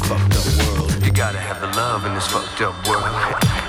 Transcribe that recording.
fucked up world. You gotta have the love in this fucked up world.